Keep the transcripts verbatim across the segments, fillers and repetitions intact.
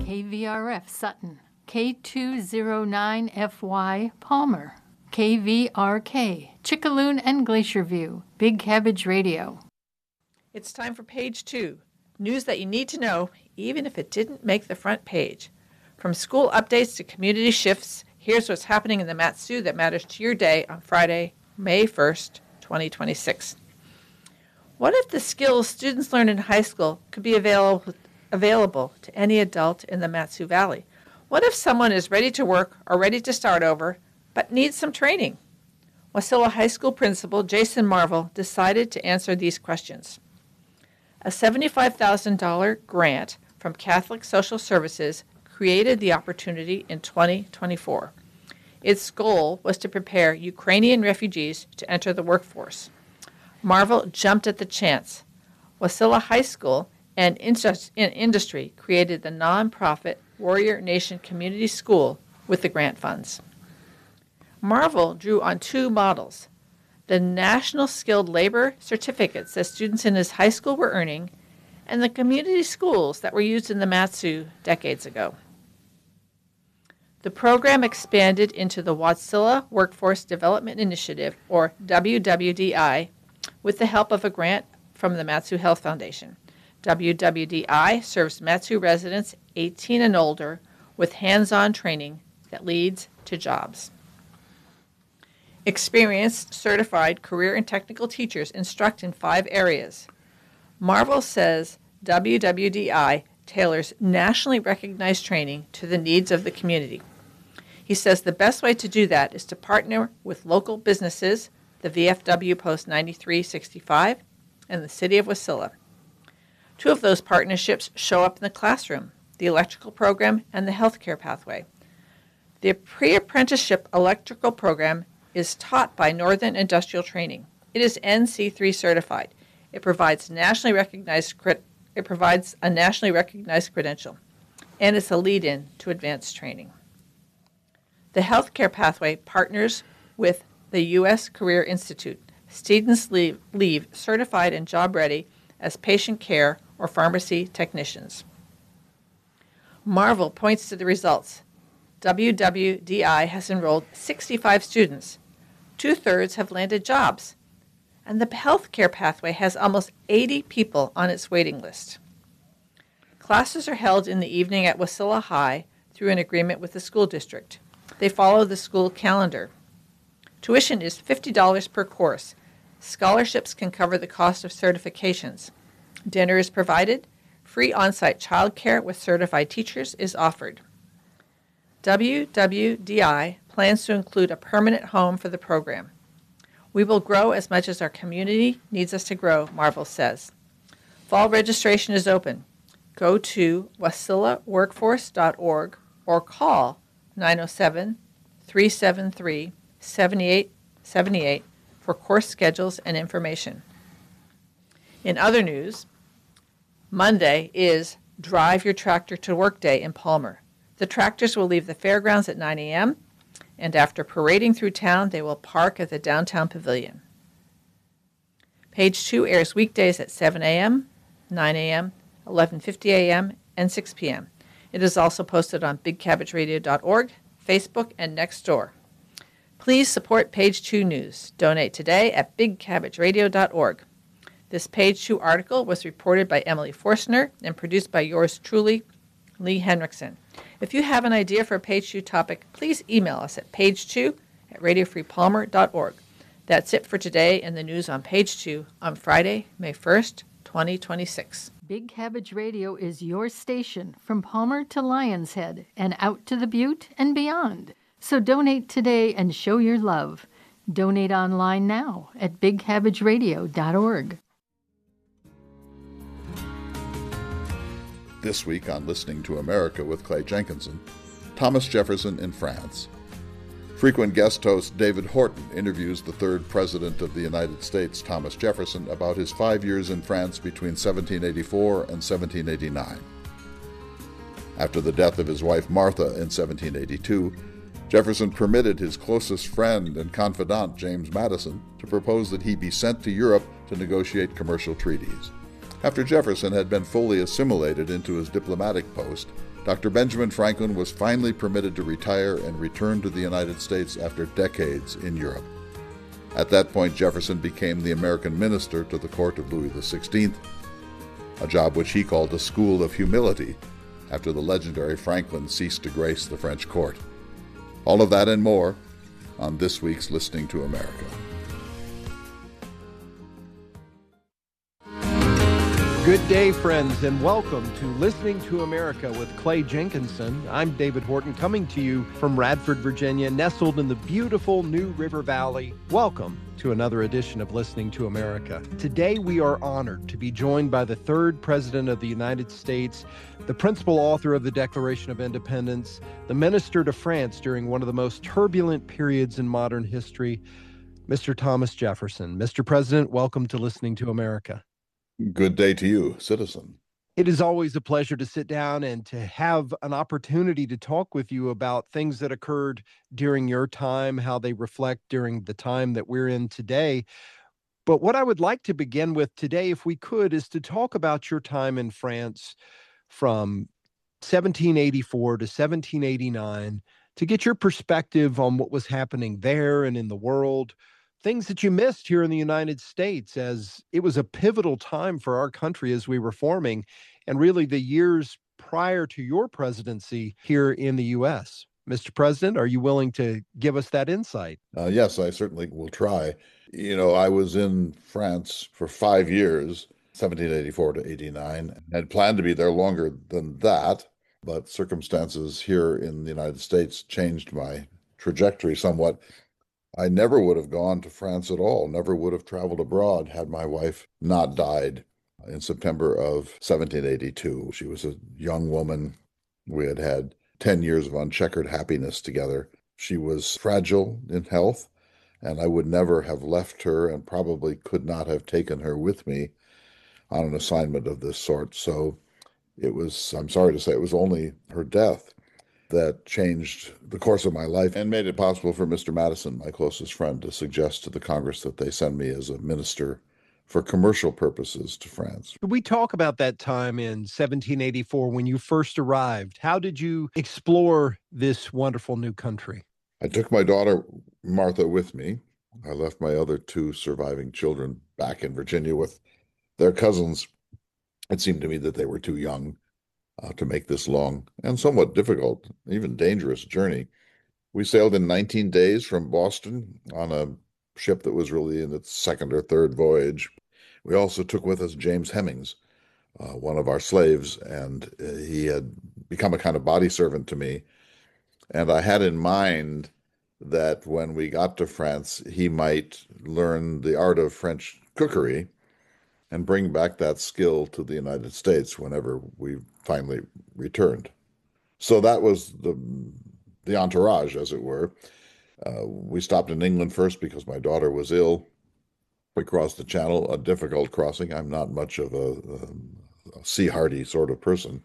K V R F Sutton, K two oh nine F Y Palmer, K V R K Chickaloon and Glacier View, Big Cabbage Radio. It's time for Page Two, news that you need to know, even if it didn't make the front page. From school updates to community shifts, here's what's happening in the Mat-Su that matters to your day on Friday, May first, twenty twenty-six. What if the skills students learn in high school could be available, available to any adult in the Mat-Su Valley? What if someone is ready to work or ready to start over, but needs some training? Wasilla High School principal Jason Marvel decided to answer these questions. A seventy-five thousand dollars grant from Catholic Social Services created the opportunity in twenty twenty-four. Its goal was to prepare Ukrainian refugees to enter the workforce. Marvel jumped at the chance. Wasilla High School and industry created the nonprofit Warrior Nation Community School with the grant funds. Marvel drew on two models: the National Skilled Labor certificates that students in his high school were earning, and the community schools that were used in the Mat-Su decades ago. The program expanded into the Wasilla Workforce Development Initiative, or W W D I, with the help of a grant from the Mat-Su Health Foundation. W W D I serves Mat-Su residents eighteen and older with hands-on training that leads to jobs. Experienced, certified career and technical teachers instruct in five areas. Marvel says W W D I tailors nationally recognized training to the needs of the community. He says the best way to do that is to partner with local businesses, the V F W Post ninety-three sixty-five, and the City of Wasilla. Two of those partnerships show up in the classroom, the electrical program and the healthcare pathway. The pre-apprenticeship electrical program is taught by Northern Industrial Training. It is N C three certified. It provides nationally recognized it provides a nationally recognized credential, and it's a lead-in to advanced training. The healthcare pathway partners with the U S Career Institute. Students leave, leave certified and job-ready as patient care or pharmacy technicians. Marvel points to the results. W W D I has enrolled sixty-five students. Two-thirds have landed jobs. And the healthcare pathway has almost eighty people on its waiting list. Classes are held in the evening at Wasilla High through an agreement with the school district. They follow the school calendar. Tuition is fifty dollars per course. Scholarships can cover the cost of certifications. Dinner is provided. Free on-site childcare with certified teachers is offered. W W D I plans to include a permanent home for the program. We will grow as much as our community needs us to grow, Marvel says. Fall registration is open. Go to wasilla workforce dot org or call nine oh seven, three seven three, seven eight seven eight for course schedules and information. In other news, Monday is Drive Your Tractor to Work Day in Palmer. The tractors will leave the fairgrounds at nine a.m., and after parading through town, they will park at the downtown pavilion. Page two airs weekdays at seven a.m., nine a.m., eleven fifty a.m., and six p.m. It is also posted on big cabbage radio dot org, Facebook, and Nextdoor. Please support Page two News. Donate today at big cabbage radio dot org. This Page two article was reported by Emily Forstner and produced by yours truly, Lee Henriksen. If you have an idea for a Page two topic, please email us at page two at radio free palmer dot org. That's it for today in the news on Page two on Friday, May first, twenty twenty-six. Big Cabbage Radio is your station from Palmer to Lion's Head and out to the Butte and beyond. So donate today and show your love. Donate online now at big cabbage radio dot org. This week on Listening to America with Clay Jenkinson, Thomas Jefferson in France. Frequent guest host David Horton interviews the third President of the United States, Thomas Jefferson, about his five years in France between seventeen eighty-four and seventeen eighty-nine. After the death of his wife Martha in seventeen eighty-two, Jefferson permitted his closest friend and confidant, James Madison, to propose that he be sent to Europe to negotiate commercial treaties. After Jefferson had been fully assimilated into his diplomatic post, Doctor Benjamin Franklin was finally permitted to retire and return to the United States after decades in Europe. At that point, Jefferson became the American minister to the court of Louis the sixteenth, a job which he called a school of humility after the legendary Franklin ceased to grace the French court. All of that and more on this week's Listening to America. Good day, friends, and welcome to Listening to America with Clay Jenkinson. I'm David Horton, coming to you from Radford, Virginia, nestled in the beautiful New River Valley. Welcome to another edition of Listening to America. Today, we are honored to be joined by the third President of the United States, the principal author of the Declaration of Independence, the Minister to France during one of the most turbulent periods in modern history, Mister Thomas Jefferson. Mister President, welcome to Listening to America. Good day to you, citizen. It is always a pleasure to sit down and to have an opportunity to talk with you about things that occurred during your time, how they reflect during the time that we're in today. But what I would like to begin with today, if we could, is to talk about your time in France from seventeen eighty-four to seventeen eighty-nine, to get your perspective on what was happening there and in the world, things that you missed here in the United States, as it was a pivotal time for our country as we were forming, and really the years prior to your presidency here in the U S. Mister President, are you willing to give us that insight? Uh, yes, I certainly will try. You know, I was in France for five years, seventeen eighty-four to eighty-nine, and had planned to be there longer than that, but circumstances here in the United States changed my trajectory somewhat. I never would have gone to France at all, never would have traveled abroad had my wife not died in September of seventeen eighty-two. She was a young woman. We had had ten years of uncheckered happiness together. She was fragile in health, and I would never have left her and probably could not have taken her with me on an assignment of this sort. So it was, I'm sorry to say, it was only her death that changed the course of my life and made it possible for Mister Madison, my closest friend, to suggest to the Congress that they send me as a minister for commercial purposes to France. Could we talk about that time in seventeen eighty-four when you first arrived? How did you explore this wonderful new country? I took my daughter, Martha, with me. I left my other two surviving children back in Virginia with their cousins. It seemed to me that they were too young Uh, to make this long and somewhat difficult, even dangerous journey. We sailed in nineteen days from Boston on a ship that was really in its second or third voyage. We also took with us James Hemings, uh, one of our slaves, and uh, he had become a kind of body servant to me. And I had in mind that when we got to France, he might learn the art of French cookery and bring back that skill to the United States whenever we finally returned. So that was the the entourage, as it were. Uh, we stopped in England first because my daughter was ill. We crossed the Channel, a difficult crossing. I'm not much of a, a, a sea-hardy sort of person.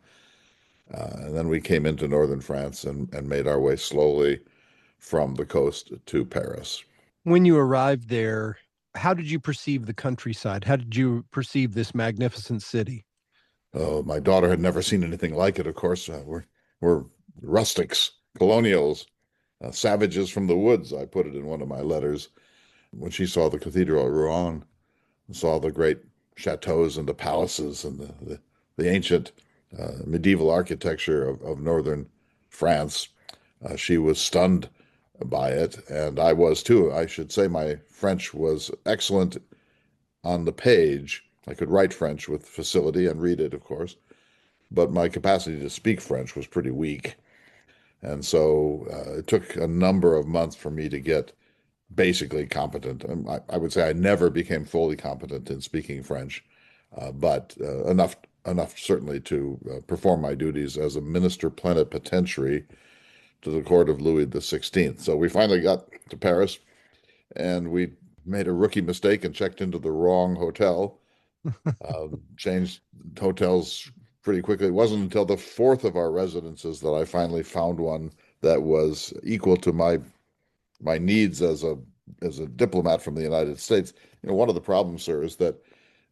Uh, and then we came into northern France and, and made our way slowly from the coast to Paris. When you arrived there, how did you perceive the countryside? How did you perceive this magnificent city? Oh, my daughter had never seen anything like it, of course. Uh, we're, we're rustics, colonials, uh, savages from the woods, I put it in one of my letters. When she saw the Cathedral of Rouen, saw the great chateaus and the palaces and the, the, the ancient uh, medieval architecture of, of northern France, uh, she was stunned by it, and I was too. I should say my French was excellent on the page. I could write French with facility and read it, of course, but my capacity to speak French was pretty weak. And so uh, it took a number of months for me to get basically competent. I, I would say I never became fully competent in speaking French, uh, but uh, enough enough certainly to uh, perform my duties as a minister plenipotentiary to the court of Louis the sixteenth. So we finally got to Paris, and we made a rookie mistake and checked into the wrong hotel. uh, changed hotels pretty quickly. It wasn't until the fourth of our residences that I finally found one that was equal to my my needs as a as a diplomat from the United States. You know, one of the problems, sir, is that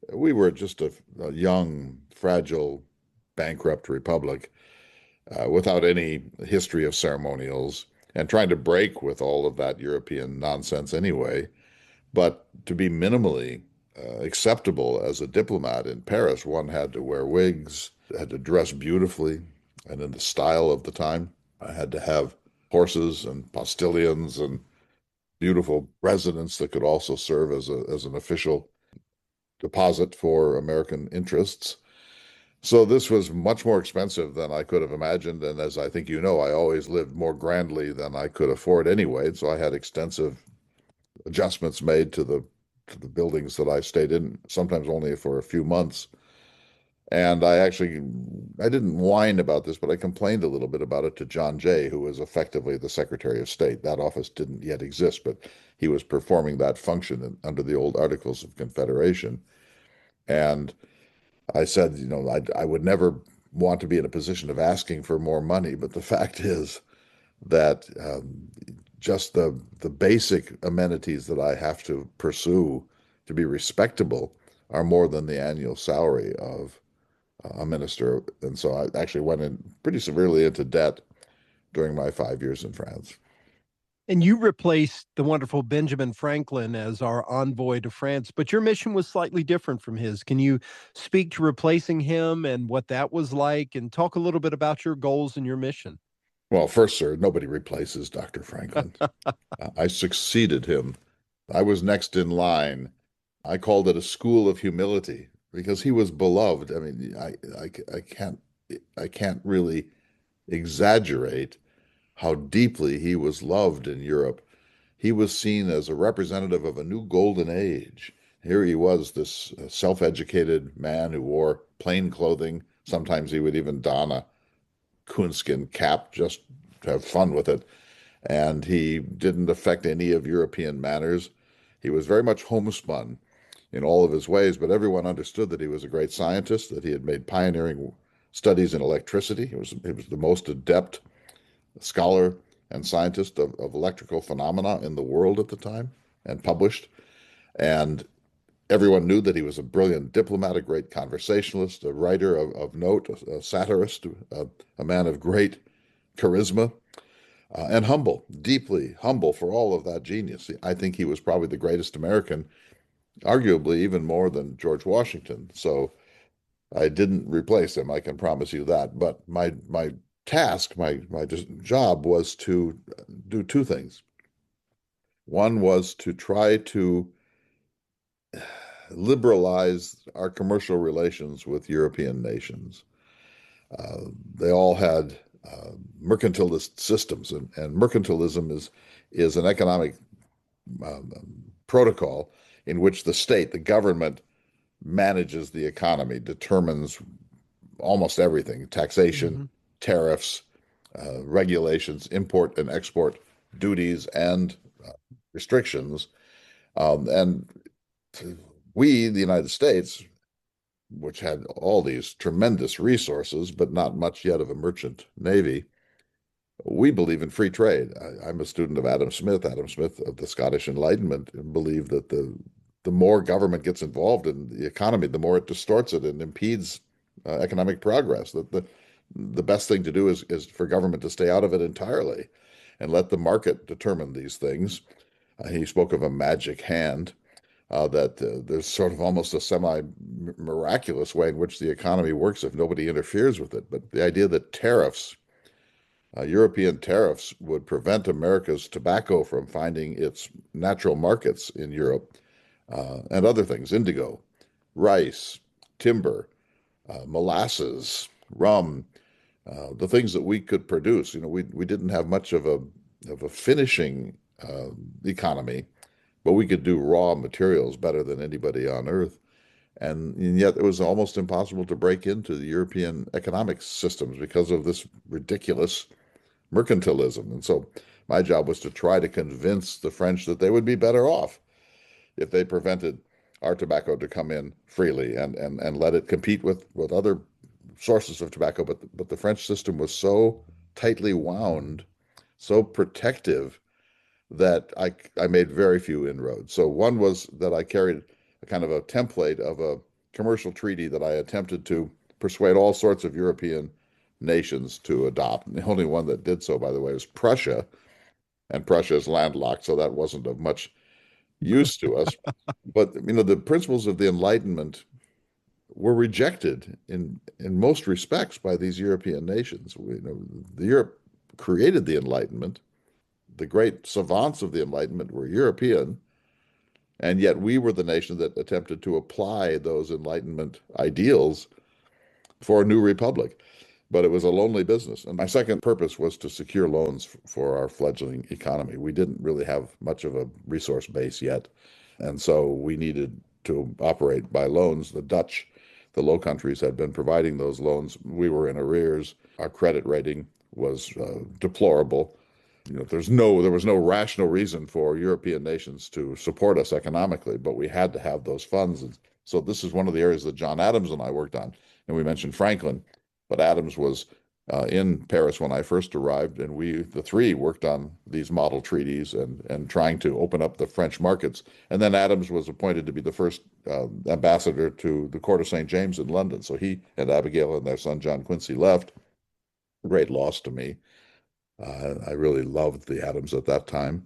we were just a, a young, fragile, bankrupt republic uh, without any history of ceremonials and trying to break with all of that European nonsense anyway. But to be minimally uh, acceptable as a diplomat in Paris, one had to wear wigs, had to dress beautifully and in the style of the time. I had to have horses and postilions and beautiful residence that could also serve as a as an official deposit for American interests. So this was much more expensive than I could have imagined, and as I think you know, I always lived more grandly than I could afford anyway. So I had extensive adjustments made to the to the buildings that I stayed in, sometimes only for a few months. And I actually, I didn't whine about this, but I complained a little bit about it to John Jay, who was effectively the Secretary of State. That office didn't yet exist, but he was performing that function in, under the old Articles of Confederation. And I said, you know, I, I would never want to be in a position of asking for more money, but the fact is that um, just the the basic amenities that I have to pursue to be respectable are more than the annual salary of a minister. And so I actually went in pretty severely into debt during my five years in France. And you replaced the wonderful Benjamin Franklin as our envoy to France, but your mission was slightly different from his. Can you speak to replacing him and what that was like and talk a little bit about your goals and your mission? Well, first, sir, nobody replaces Doctor Franklin. I succeeded him. I was next in line. I called it a school of humility because he was beloved. I mean, I, I, I can't, I can't really exaggerate how deeply he was loved in Europe. He was seen as a representative of a new golden age. Here he was, this uh, self-educated man who wore plain clothing. Sometimes he would even don a coonskin cap just to have fun with it. And he didn't affect any of European manners. He was very much homespun in all of his ways, but everyone understood that he was a great scientist, that he had made pioneering studies in electricity. He was, he was the most adept scholar and scientist of, of electrical phenomena in the world at the time and published. And everyone knew that he was a brilliant diplomat, a great conversationalist, a writer of, of note, a, a satirist, a, a man of great charisma, uh, and humble, deeply humble for all of that genius. I think he was probably the greatest American, arguably even more than George Washington. So I didn't replace him, I can promise you that. But my my task, my my job was to do two things. One was to try to liberalize our commercial relations with European nations. Uh, they all had uh, mercantilist systems, and, and mercantilism is is an economic um, protocol in which the state, the government, manages the economy, determines almost everything: taxation, mm-hmm. tariffs, uh, regulations, import and export duties, and uh, restrictions. Um, and we, the United States, which had all these tremendous resources, but not much yet of a merchant navy, we believe in free trade. I, I'm a student of Adam Smith. Adam Smith of the Scottish Enlightenment believed that the the more government gets involved in the economy, the more it distorts it and impedes uh, economic progress. That the the best thing to do is is for government to stay out of it entirely and let the market determine these things. Uh, he spoke of a magic hand. Uh, that uh, there's sort of almost a semi-miraculous way in which the economy works if nobody interferes with it. But the idea that tariffs, uh, European tariffs, would prevent America's tobacco from finding its natural markets in Europe, uh, and other things, indigo, rice, timber, uh, molasses, rum, uh, the things that we could produce. You know, we we didn't have much of a of a finishing uh, economy, but we could do raw materials better than anybody on earth. And, and yet it was almost impossible to break into the European economic systems because of this ridiculous mercantilism. And so my job was to try to convince the French that they would be better off if they prevented our tobacco to come in freely and, and, and let it compete with, with other sources of tobacco. But, but the French system was so tightly wound, so protective, that I, I made very few inroads. So one was that I carried a kind of a template of a commercial treaty that I attempted to persuade all sorts of European nations to adopt. And the only one that did so, by the way, was Prussia. And Prussia is landlocked, so that wasn't of much use to us. But, you know, the principles of the Enlightenment were rejected in, in most respects by these European nations. We, you know, the Europe created the Enlightenment. The great savants of the Enlightenment were European, and yet we were the nation that attempted to apply those Enlightenment ideals for a new republic. But it was a lonely business. And my second purpose was to secure loans for our fledgling economy. We didn't really have much of a resource base yet. And so we needed to operate by loans. The Dutch, the Low Countries, had been providing those loans. We were in arrears. Our credit rating was uh, deplorable. You know, there's no, there was no rational reason for European nations to support us economically, but we had to have those funds. And so this is one of the areas that John Adams and I worked on. And we mentioned Franklin. But Adams was uh, in Paris when I first arrived, and we, the three, worked on these model treaties and, and trying to open up the French markets. And then Adams was appointed to be the first uh, ambassador to the Court of Saint James in London. So he and Abigail and their son John Quincy left. Great loss to me. Uh, I really loved the Adams at that time.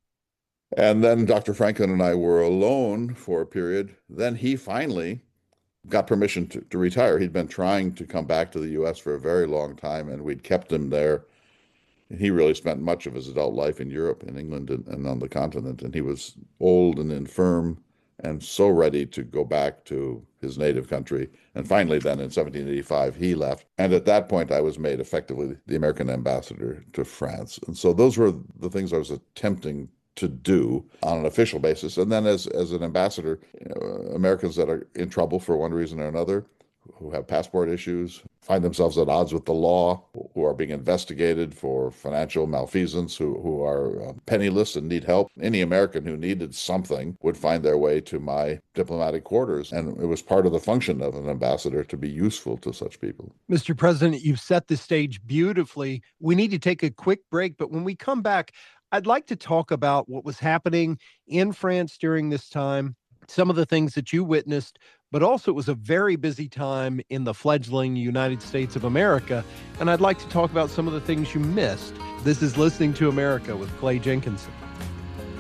And then Doctor Franklin and I were alone for a period. Then he finally got permission to, to retire. He'd been trying to come back to the U S for a very long time, and we'd kept him there. And he really spent much of his adult life in Europe, in England, and, and on the continent. And he was old and infirm and so ready to go back to his native country. And finally, then in seventeen eighty-five, he left. And at that point, I was made effectively the American ambassador to France. And so those were the things I was attempting to do on an official basis. And then as, as an ambassador, you know, Americans that are in trouble for one reason or another, who have passport issues, find themselves at odds with the law, who are being investigated for financial malfeasance, who, who are uh, penniless and need help. Any American who needed something would find their way to my diplomatic quarters. And it was part of the function of an ambassador to be useful to such people. Mister President, you've set the stage beautifully. We need to take a quick break, but when we come back, I'd like to talk about what was happening in France during this time, some of the things that you witnessed, but also it was a very busy time in the fledgling United States of America. And I'd like to talk about some of the things you missed. This is Listening to America with Clay Jenkinson.